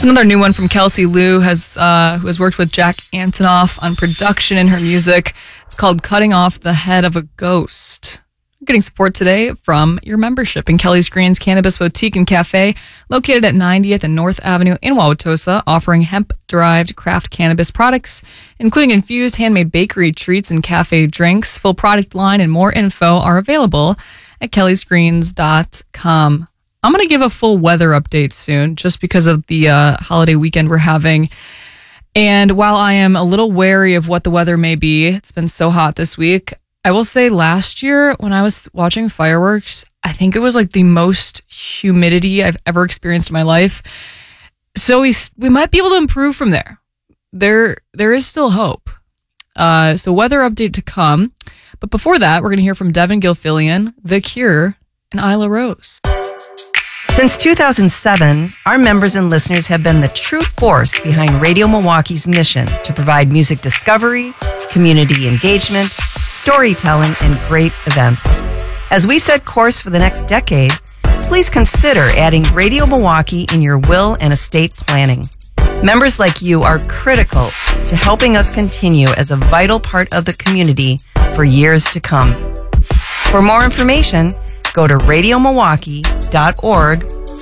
It's another new one from Kelsey Lou, who has worked with Jack Antonoff on production in her music. It's called Cutting Off the Head of a Ghost. You're getting support today from your membership in Kelly's Greens Cannabis Boutique and Cafe, located at 90th and North Avenue in Wauwatosa, offering hemp-derived craft cannabis products, including infused handmade bakery treats and cafe drinks. Full product line and more info are available at kellysgreens.com. I'm going to give a full weather update soon, just because of the holiday weekend we're having. And while I am a little wary of what the weather may be, it's been so hot this week, I will say last year when I was watching fireworks, I think it was like the most humidity I've ever experienced in my life. So we might be able to improve from there. There is still hope. So weather update to come. But before that, we're going to hear from Devin Gilfillian, The Cure, and Isla Rose. Since 2007, our members and listeners have been the true force behind Radio Milwaukee's mission to provide music discovery, community engagement, storytelling, and great events. As we set course for the next decade, please consider adding Radio Milwaukee in your will and estate planning. Members like you are critical to helping us continue as a vital part of the community for years to come. For more information, go to radiomilwaukee.org/membership.